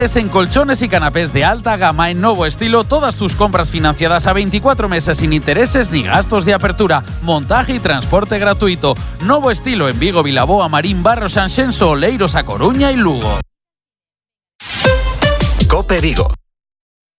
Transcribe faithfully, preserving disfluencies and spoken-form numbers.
es en colchones y canapés de alta gama en Novo Estilo. Todas tus compras financiadas a veinticuatro meses sin intereses ni gastos de apertura. Montaje y transporte gratuito. Novo Estilo en Vigo, Vilaboa, Marín, Barro, Sanxenxo, Oleiros, A Coruña y Lugo. Cope Vigo.